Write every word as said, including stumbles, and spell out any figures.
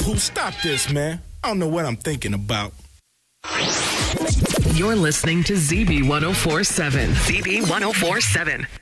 Yahoo, stop this, man. I don't know what I'm thinking about. You're listening to Z B one oh four point seven. Z B one oh four point seven.